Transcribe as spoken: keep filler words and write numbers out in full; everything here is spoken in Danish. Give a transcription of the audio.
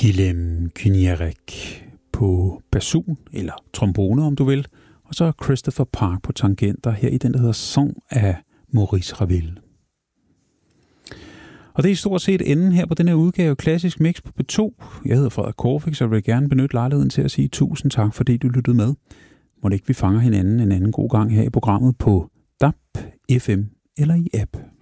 Guillem Kyniarek på basun, eller trombone om du vil, og så Christopher Park på tangenter her i den, der hedder Song af Maurice Ravel. Og det er stort set enden her på den her udgave Klassisk Mix på P to. Jeg hedder Frederik Korfik, så jeg vil gerne benytte lejligheden til at sige tusind tak, fordi du lyttede med. Må det ikke vi fanger hinanden en anden god gang her i programmet på D A B, F M eller i app.